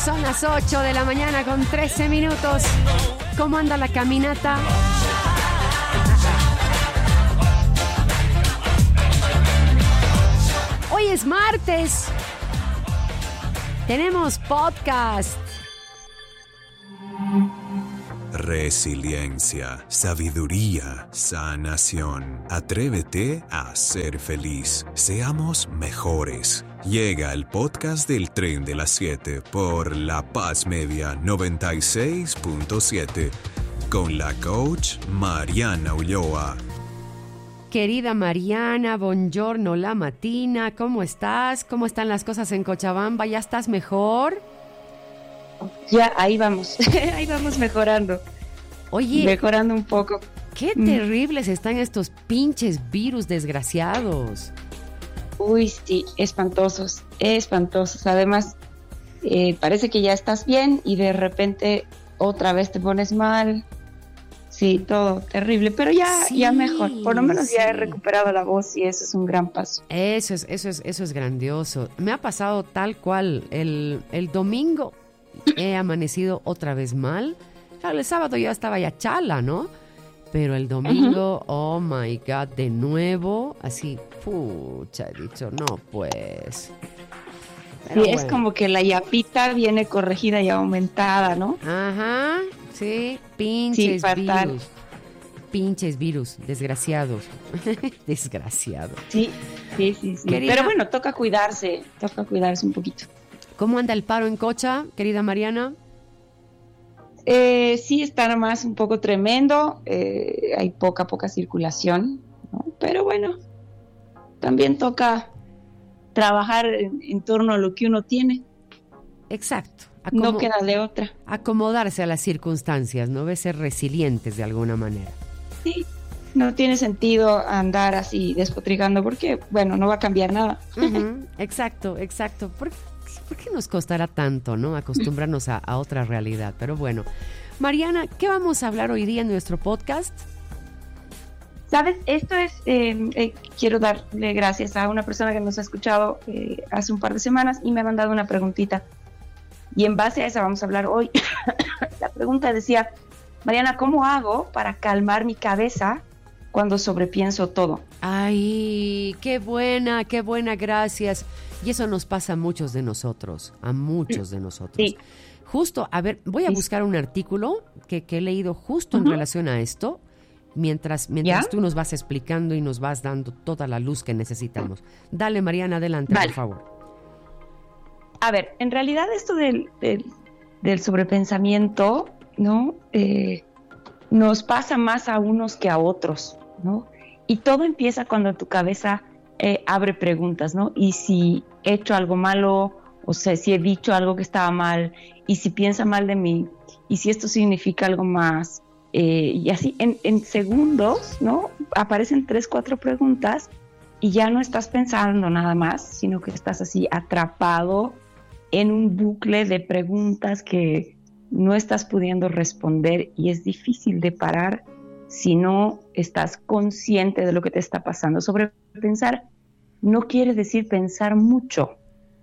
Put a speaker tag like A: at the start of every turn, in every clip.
A: Son las 8 de la mañana con 13 minutos. ¿Cómo anda la caminata? Hoy es martes. Tenemos podcast.
B: Resiliencia, sabiduría, sanación. Atrévete a ser feliz. Seamos mejores. Llega el podcast del Tren de las 7 por La Paz Media 96.7 con la coach Mariana Ulloa.
A: Querida Mariana, buongiorno la mattina. ¿Cómo estás? ¿Cómo están las cosas en Cochabamba? ¿Ya estás mejor?
C: Ya, ahí vamos. Ahí vamos mejorando.
A: Oye,
C: mejorando un poco.
A: Qué terribles están estos pinches virus desgraciados.
C: Uy, sí, espantosos. Además, parece que ya estás bien y de repente otra vez te pones mal. Sí, todo terrible, pero ya mejor. Por lo menos ya he recuperado la voz y eso es un gran paso.
A: Eso es grandioso. Me ha pasado tal cual. El domingo he amanecido otra vez mal. Claro, el sábado ya estaba ya chala, ¿no? Pero el domingo, oh my God, de nuevo, así, pucha, he dicho, no pues.
C: Pero sí, bueno. Es como que la yapita viene corregida y aumentada, ¿no?
A: Ajá, sí, pinches
C: fatal.
A: Virus. Pinches virus, desgraciados. Desgraciados.
C: Sí.
A: Querida,
C: pero bueno, toca cuidarse un poquito.
A: ¿Cómo anda el paro en Cocha, querida Mariana?
C: Sí, está nomás un poco tremendo, hay poca circulación, ¿no? Pero bueno, también toca trabajar en torno a lo que uno tiene.
A: Exacto.
C: No queda de otra.
A: Acomodarse a las circunstancias, ¿no? Ser resilientes de alguna manera.
C: Sí, no tiene sentido andar así despotricando porque, bueno, no va a cambiar nada.
A: Uh-huh. Exacto. ¿Por qué nos costará tanto, no? Acostumbrarnos a otra realidad. Pero bueno, Mariana, ¿qué vamos a hablar hoy día en nuestro podcast?
C: Sabes, esto es, quiero darle gracias a una persona que nos ha escuchado hace un par de semanas y me ha mandado una preguntita. Y en base a esa vamos a hablar hoy. La pregunta decía, Mariana, ¿cómo hago para calmar mi cabeza cuando sobrepienso todo?
A: Ay, qué buena, gracias. Y eso nos pasa a muchos de nosotros,
C: Sí.
A: Justo, a ver, voy a buscar un artículo que he leído justo en relación a esto, mientras tú nos vas explicando y nos vas dando toda la luz que necesitamos. Dale, Mariana, adelante,
C: vale.
A: Por favor.
C: A ver, en realidad esto del sobrepensamiento, ¿no? Nos pasa más a unos que a otros, ¿no? Y todo empieza cuando tu cabeza abre preguntas, ¿no? Y si he hecho algo malo, o sea, si he dicho algo que estaba mal, y si piensa mal de mí, y si esto significa algo más, y así en segundos, ¿no? Aparecen 3, 4 preguntas y ya no estás pensando nada más, sino que estás así atrapado en un bucle de preguntas que no estás pudiendo responder y es difícil de parar si no estás consciente de lo que te está pasando. Sobrepensar no quiere decir pensar mucho.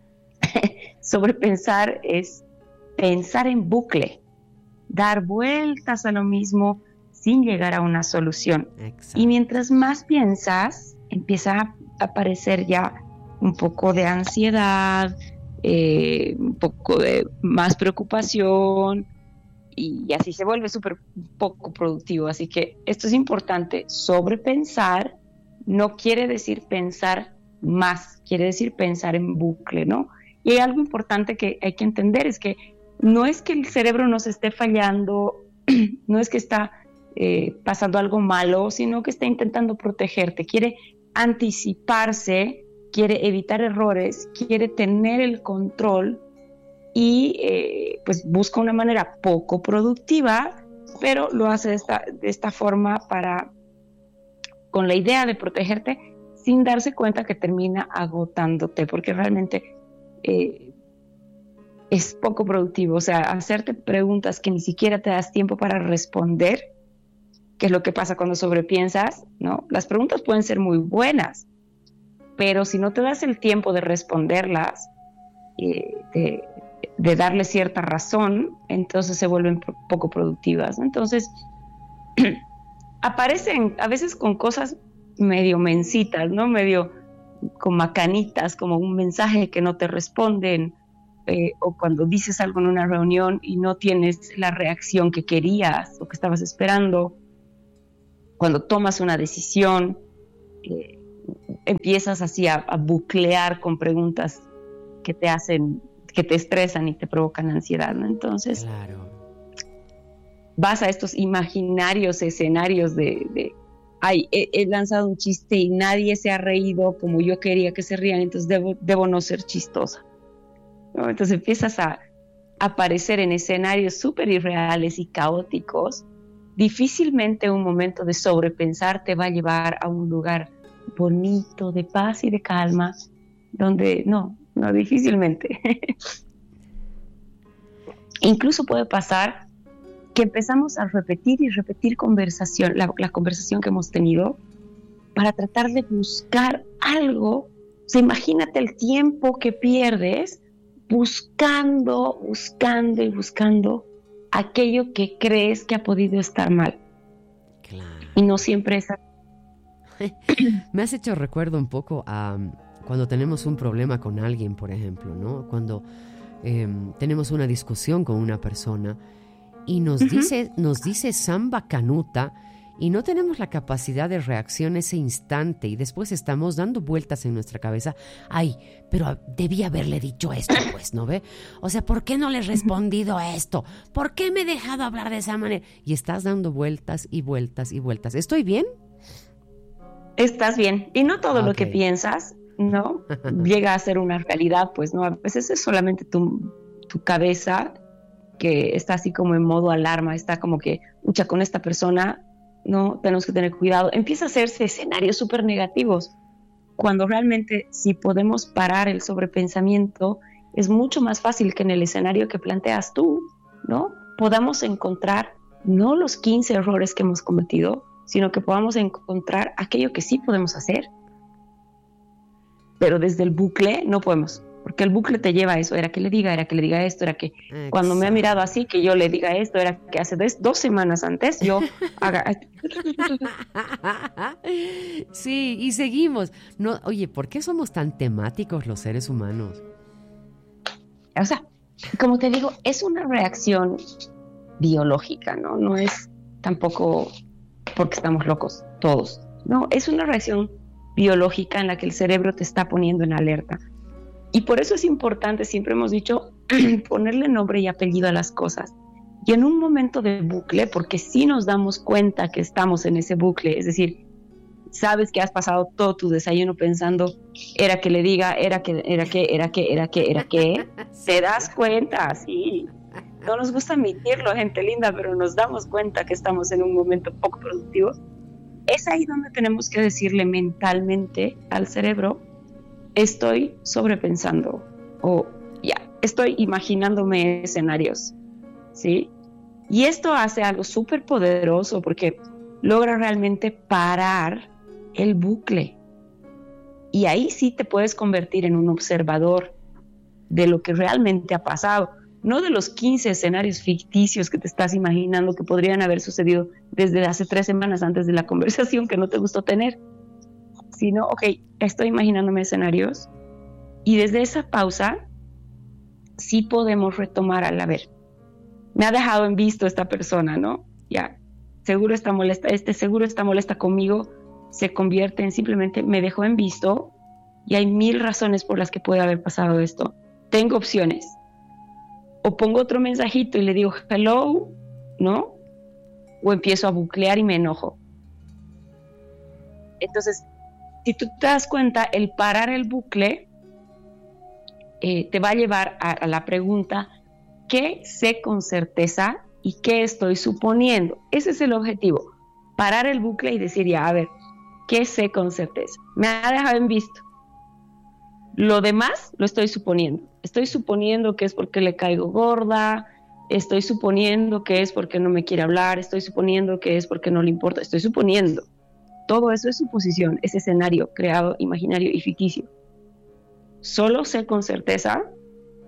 C: Sobrepensar es pensar en bucle, dar vueltas a lo mismo sin llegar a una solución.
A: Exacto.
C: Y mientras más piensas, empieza a aparecer ya un poco de ansiedad, un poco de más preocupación, y así se vuelve súper poco productivo. Así que esto es importante. Sobrepensar no quiere decir pensar más, quiere decir pensar en bucle, ¿no? Y hay algo importante que hay que entender, es que no es que el cerebro nos esté fallando, no es que está pasando algo malo, sino que está intentando protegerte, quiere anticiparse, quiere evitar errores, quiere tener el control y pues busca una manera poco productiva, pero lo hace de esta forma con la idea de protegerte sin darse cuenta que termina agotándote, porque realmente es poco productivo. O sea, hacerte preguntas que ni siquiera te das tiempo para responder, que es lo que pasa cuando sobrepiensas, ¿no? Las preguntas pueden ser muy buenas, pero si no te das el tiempo de responderlas, de darle cierta razón, entonces se vuelven poco productivas, ¿no? Entonces, aparecen a veces con cosas medio mencitas, ¿no? Medio con macanitas, como un mensaje que no te responden, o cuando dices algo en una reunión y no tienes la reacción que querías o que estabas esperando, cuando tomas una decisión, empiezas así a buclear con preguntas que te hacen, que te estresan y te provocan ansiedad, ¿no? Entonces,
A: Claro.
C: vas a estos imaginarios escenarios de ay, he lanzado un chiste y nadie se ha reído como yo quería que se rían, entonces debo no ser chistosa, ¿no? Entonces empiezas a aparecer en escenarios súper irreales y caóticos. Difícilmente un momento de sobrepensar te va a llevar a un lugar bonito, de paz y de calma, donde no, difícilmente. Incluso puede pasar que empezamos a repetir y repetir conversación, la conversación que hemos tenido, para tratar de buscar algo. O sea, imagínate el tiempo que pierdes buscando aquello que crees que ha podido estar mal.
A: Claro.
C: Y no siempre es así.
A: Me has hecho recuerdo un poco a cuando tenemos un problema con alguien, por ejemplo, ¿no? Cuando tenemos una discusión con una persona y nos dice samba canuta y no tenemos la capacidad de reacción ese instante y después estamos dando vueltas en nuestra cabeza. Ay, pero debí haberle dicho esto, pues, ¿no ve? O sea, ¿por qué no le he respondido a esto? ¿Por qué me he dejado hablar de esa manera? Y estás dando vueltas y vueltas y vueltas. ¿Estoy bien?
C: Estás bien. Y no todo lo que piensas, ¿no? llega a ser una realidad, pues, ¿no? A veces es solamente tu cabeza que está así como en modo alarma, está como que, lucha con esta persona, no, tenemos que tener cuidado. Empieza a hacerse escenarios súper negativos, cuando realmente si podemos parar el sobrepensamiento, es mucho más fácil que en el escenario que planteas tú, ¿no? Podamos encontrar no los 15 errores que hemos cometido, sino que podamos encontrar aquello que sí podemos hacer. Pero desde el bucle no podemos, porque el bucle te lleva a eso, era que le diga esto, era que
A: Exacto.
C: Cuando me ha mirado así, que yo le diga esto, era que hace 2 semanas antes yo haga...
A: Sí, y seguimos. No, oye, ¿por qué somos tan temáticos los seres humanos?
C: O sea, como te digo, es una reacción biológica, ¿no? No es tampoco porque estamos locos todos. No, es una reacción biológica en la que el cerebro te está poniendo en alerta. Y por eso es importante, siempre hemos dicho, ponerle nombre y apellido a las cosas. Y en un momento de bucle, porque sí nos damos cuenta que estamos en ese bucle, es decir, sabes que has pasado todo tu desayuno pensando, era que le diga, era que, te das cuenta, sí. No nos gusta admitirlo, gente linda, pero nos damos cuenta que estamos en un momento poco productivo. Es ahí donde tenemos que decirle mentalmente al cerebro, estoy sobrepensando, o ya, estoy imaginándome escenarios, ¿sí? Y esto hace algo súper poderoso porque logra realmente parar el bucle. Y ahí sí te puedes convertir en un observador de lo que realmente ha pasado, no de los 15 escenarios ficticios que te estás imaginando que podrían haber sucedido desde hace 3 semanas antes de la conversación que no te gustó tener, sino, ok, estoy imaginándome escenarios y desde esa pausa sí podemos retomar al ver. Me ha dejado en visto esta persona, ¿no? Ya, seguro está molesta, seguro está molesta conmigo, se convierte en simplemente me dejó en visto y hay 1000 razones por las que puede haber pasado esto. Tengo opciones. O pongo otro mensajito y le digo hello, ¿no? O empiezo a buclear y me enojo. Entonces, si tú te das cuenta, el parar el bucle te va a llevar a la pregunta, ¿qué sé con certeza y qué estoy suponiendo? Ese es el objetivo, parar el bucle y decir ya, a ver, ¿qué sé con certeza? Me ha dejado en visto. Lo demás lo estoy suponiendo. Estoy suponiendo que es porque le caigo gorda, estoy suponiendo que es porque no me quiere hablar, estoy suponiendo que es porque no le importa, estoy suponiendo. Todo eso es suposición, es escenario creado, imaginario y ficticio. Solo sé con certeza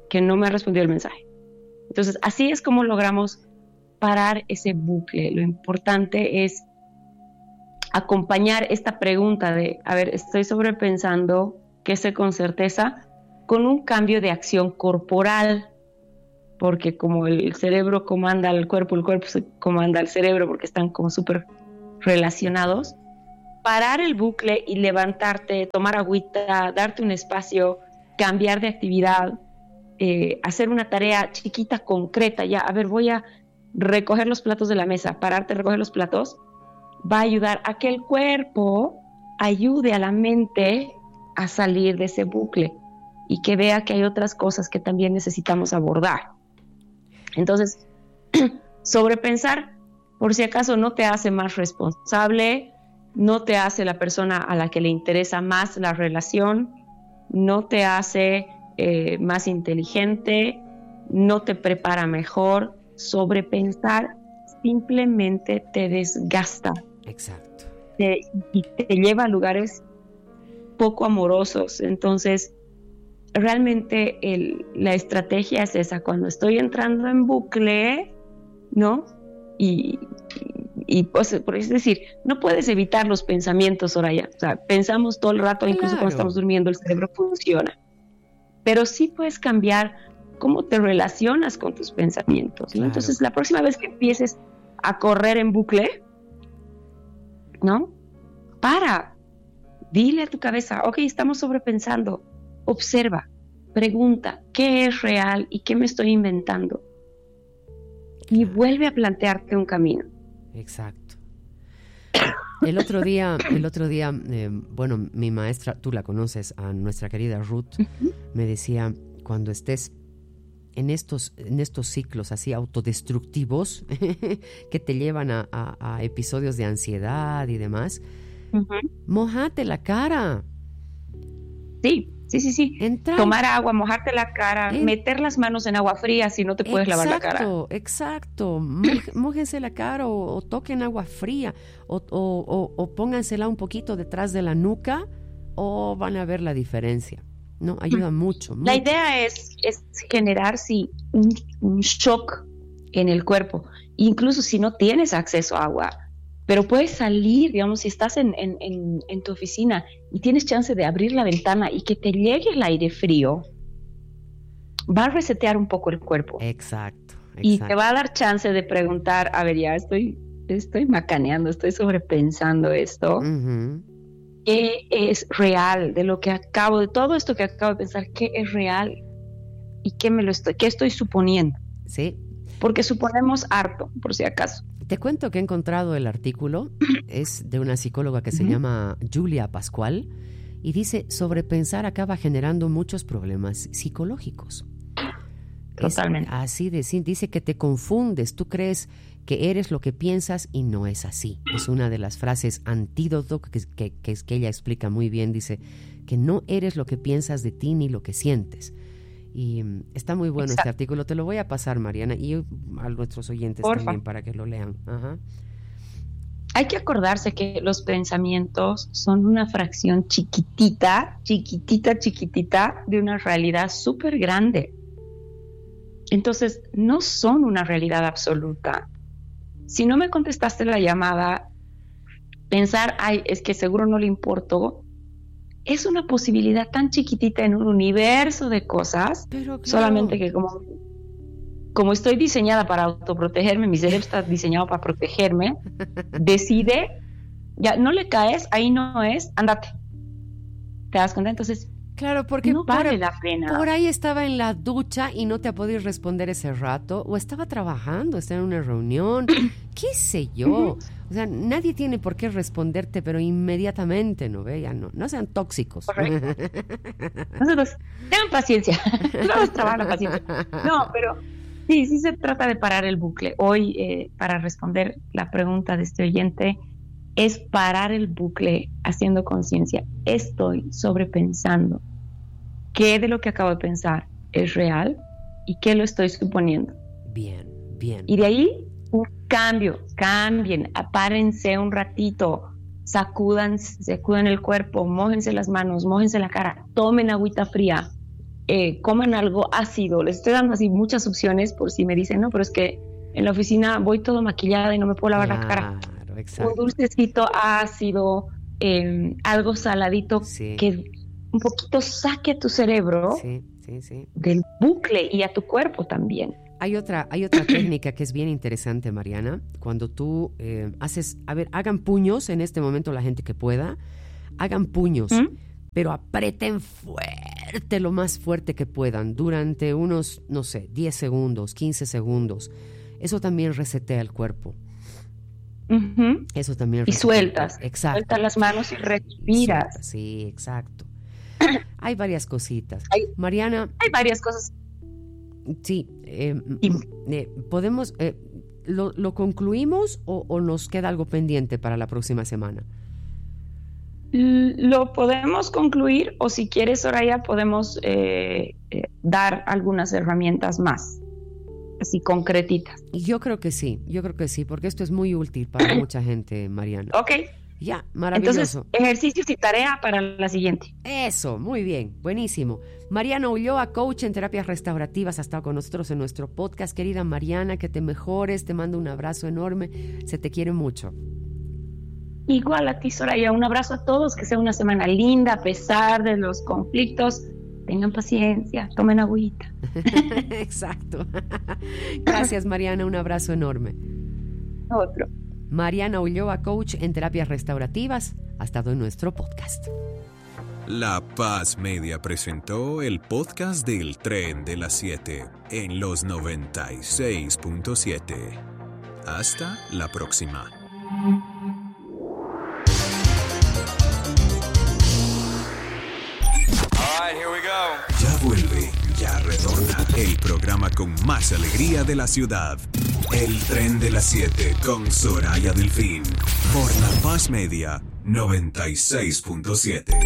C: que no me ha respondido el mensaje. Entonces, así es como logramos parar ese bucle. Lo importante es acompañar esta pregunta de, a ver, estoy sobrepensando, ¿qué sé con certeza? Con un cambio de acción corporal, porque como el cerebro comanda al cuerpo, el cuerpo comanda al cerebro, porque están como súper relacionados. Parar el bucle y levantarte, tomar agüita, darte un espacio, cambiar de actividad, hacer una tarea chiquita, concreta, ya, a ver, voy a recoger los platos de la mesa, pararte, recoger los platos, va a ayudar a que el cuerpo ayude a la mente a salir de ese bucle y que vea que hay otras cosas que también necesitamos abordar. Entonces, sobrepensar, por si acaso, no te hace más responsable, no te hace la persona a la que le interesa más la relación, no te hace más inteligente, no te prepara mejor. Sobrepensar simplemente te desgasta.
A: Exacto.
C: Y te lleva a lugares poco amorosos. Entonces, realmente la estrategia es esa. Cuando estoy entrando en bucle, ¿no? Y pues, es decir, no puedes evitar los pensamientos, Soraya. O sea, pensamos todo el rato, incluso cuando estamos durmiendo, el cerebro funciona. Pero sí puedes cambiar cómo te relacionas con tus pensamientos, ¿no? Claro. Entonces, la próxima vez que empieces a correr en bucle, ¿no? Dile a tu cabeza, ok, estamos sobrepensando, observa, pregunta, ¿qué es real y qué me estoy inventando? Y vuelve a plantearte un camino.
A: Exacto. El otro día, bueno, mi maestra, tú la conoces, a nuestra querida Ruth, me decía, cuando estés en estos ciclos así autodestructivos que te llevan a episodios de ansiedad y demás, mojate la cara.
C: Sí. Tomar agua, mojarte la cara, meter las manos en agua fría si no te puedes lavar la cara.
A: Exacto. Mójense la cara o toquen agua fría o póngansela un poquito detrás de la nuca o van a ver la diferencia. No, ayuda mucho.
C: La idea es generar un shock en el cuerpo, incluso si no tienes acceso a agua. Pero puedes salir, digamos, si estás en tu oficina y tienes chance de abrir la ventana y que te llegue el aire frío, va a resetear un poco el cuerpo.
A: Exacto.
C: Y te va a dar chance de preguntar, a ver, ya estoy macaneando, estoy sobrepensando esto. ¿Qué es real de todo esto que acabo de pensar? ¿Qué es real? ¿Y qué estoy suponiendo?
A: Sí.
C: Porque suponemos harto, por si acaso.
A: Te cuento que he encontrado el artículo, es de una psicóloga que se llama Julia Pascual, y dice, sobrepensar acaba generando muchos problemas psicológicos.
C: Totalmente.
A: Dice que te confundes, tú crees que eres lo que piensas y no es así. Es una de las frases antídoto que ella explica muy bien, dice que no eres lo que piensas de ti ni lo que sientes. Y está muy bueno. Exacto. Este artículo, te lo voy a pasar, Mariana, y a nuestros oyentes también para que lo lean.
C: Hay que acordarse que los pensamientos son una fracción chiquitita de una realidad súper grande. Entonces, no son una realidad absoluta. Si no me contestaste la llamada, pensar, es que seguro no le importó, es una posibilidad tan chiquitita en un universo de cosas, pero claro, solamente que como estoy diseñada para autoprotegerme, mi cerebro está diseñado para protegerme, decide, ya no le caes, ahí no es, ándate. ¿Te das cuenta? Entonces,
A: claro, porque
C: no vale la pena.
A: Por ahí estaba en la ducha y no te ha podido responder ese rato, o estaba trabajando, estaba en una reunión, qué sé yo. O sea, nadie tiene por qué responderte, pero inmediatamente, ¿no ve? Ya no sean tóxicos.
C: Correcto. Nosotros, tengan paciencia. Vamos a trabajar la paciencia. No, pero sí se trata de parar el bucle. Hoy, para responder la pregunta de este oyente, es parar el bucle haciendo conciencia. Estoy sobrepensando. ¿Qué de lo que acabo de pensar es real y qué lo estoy suponiendo?
A: Bien.
C: Y de ahí cambien, apárense un ratito, sacudan el cuerpo, mójense las manos, mójense la cara, tomen agüita fría, coman algo ácido. Les estoy dando así muchas opciones por si me dicen, no, pero es que en la oficina voy todo maquillada y no me puedo lavar la cara.
A: Exacto.
C: Un dulcecito ácido, algo saladito que un poquito saque a tu cerebro del bucle y a tu cuerpo también.
A: Hay otra técnica que es bien interesante, Mariana. Cuando tú hagan puños en este momento, la gente que pueda, hagan puños, pero aprieten fuerte, lo más fuerte que puedan, durante unos, 10 segundos, 15 segundos. Eso también resetea el cuerpo. Eso también resetea.
C: Y sueltas.
A: Exacto.
C: Sueltas las manos y respiras.
A: Sí, exacto. Hay varias cositas. Mariana.
C: Hay varias cosas.
A: Sí. ¿Podemos, lo concluimos o nos queda algo pendiente para la próxima semana?
C: Lo podemos concluir, o si quieres, Soraya, podemos dar algunas herramientas más, así concretitas.
A: Yo creo que sí, porque esto es muy útil para mucha gente, Mariana.
C: Ok.
A: Ya, maravilloso.
C: Entonces, ejercicios y tarea para la siguiente.
A: Eso, muy bien, buenísimo. Mariana Ulloa, coach en terapias restaurativas, ha estado con nosotros en nuestro podcast. Querida Mariana, que te mejores, te mando un abrazo enorme, se te quiere mucho.
C: Igual a ti, Soraya, un abrazo a todos, que sea una semana linda a pesar de los conflictos. Tengan paciencia, tomen agüita.
A: Exacto. Gracias, Mariana, un abrazo enorme.
C: Otro.
A: Mariana Ulloa, coach en terapias restaurativas, ha estado en nuestro podcast.
B: La Paz Media presentó el podcast del Tren de las 7 en los 96.7. Hasta la próxima. Ya vuelve, ya retorna el programa con más alegría de la ciudad. El Tren de las 7 con Soraya Delfín. Por La Paz Media 96.7.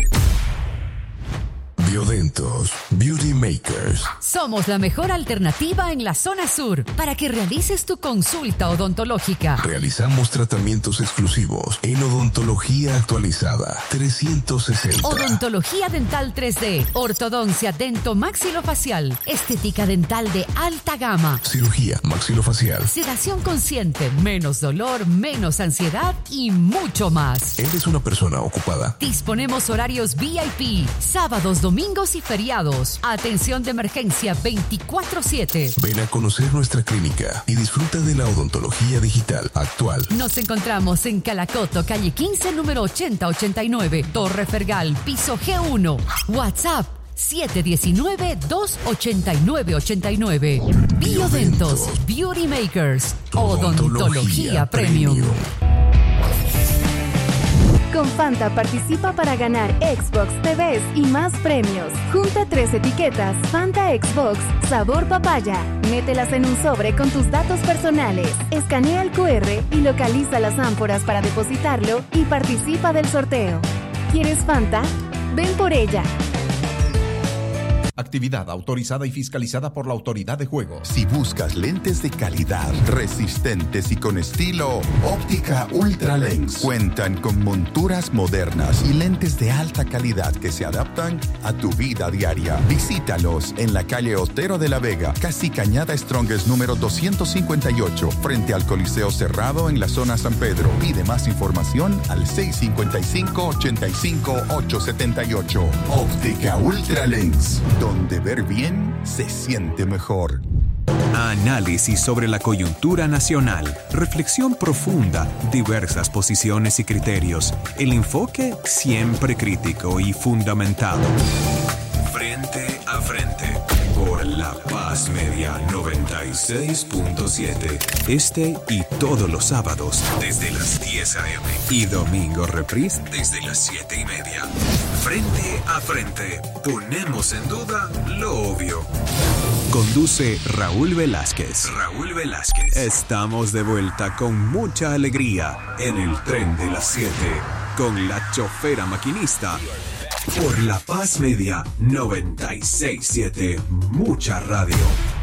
D: Biodentos Beauty Makers.
E: Somos la mejor alternativa en la zona sur para que realices tu consulta odontológica.
D: Realizamos tratamientos exclusivos en odontología actualizada 360.
E: Odontología dental 3D, ortodoncia dento-maxilofacial, estética dental de alta gama,
D: cirugía maxilofacial,
E: sedación consciente, menos dolor, menos ansiedad y mucho más.
D: ¿Eres una persona ocupada?
E: Disponemos horarios VIP, sábados, domingos y feriados. Atención de emergencia 24/7.
D: Ven a conocer nuestra clínica y disfruta de la odontología digital actual.
E: Nos encontramos en Calacoto, calle 15, número 8089, Torre Fergal, piso G1. WhatsApp 719-289-89. Biodentos Beauty Makers. Odontología Premium.
F: Con Fanta participa para ganar Xbox TVs y más premios. Junta 3 etiquetas Fanta Xbox sabor papaya. Mételas en un sobre con tus datos personales. Escanea el QR y localiza las ánforas para depositarlo y participa del sorteo. ¿Quieres Fanta? Ven por ella.
G: Actividad autorizada y fiscalizada por la Autoridad de Juegos.
H: Si buscas lentes de calidad, resistentes y con estilo, Óptica Ultralens. Cuentan con monturas modernas y lentes de alta calidad que se adaptan a tu vida diaria. Visítalos en la calle Otero de la Vega, casi Cañada Strongest número 258, frente al Coliseo Cerrado en la zona San Pedro. Pide más información al 655-85-878. Óptica Ultralens, donde ver bien se siente mejor.
B: Análisis sobre la coyuntura nacional, reflexión profunda, diversas posiciones y criterios, el enfoque siempre crítico y fundamentado. Frente a frente, por La Paz Media 96.7. Este y todos los sábados desde las 10 a.m. y domingo reprise desde las 7:30. Frente a frente, ponemos en duda lo obvio. Conduce Raúl Velázquez. Estamos de vuelta con mucha alegría en el Tren de las 7 con la chofera maquinista. Por La Paz Media 96.7, mucha radio.